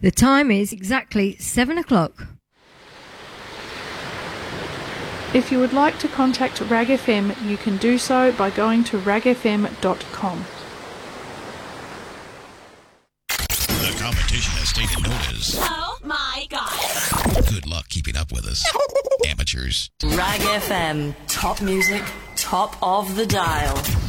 The time is exactly 7 o'clock. If you would like to contact RAG FM, you can do so by going to ragfm.com. The competition has taken notice. Oh my God. Good luck keeping up with us, amateurs. RAG FM. Top music, top of the dial.